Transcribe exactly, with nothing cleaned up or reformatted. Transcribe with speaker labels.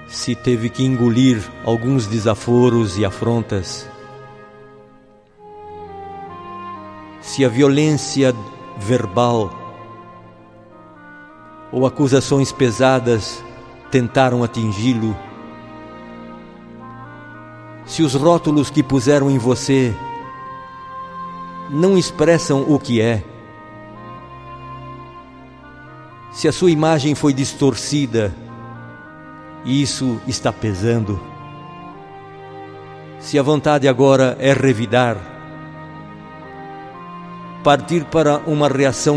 Speaker 1: se teve que engolir alguns desaforos e afrontas, se a violência verbal ou acusações pesadas tentaram atingi-lo, se os rótulos que puseram em você não expressam o que é, se a sua imagem foi distorcida e isso está pesando, se a vontade agora é revidar, partir para uma reação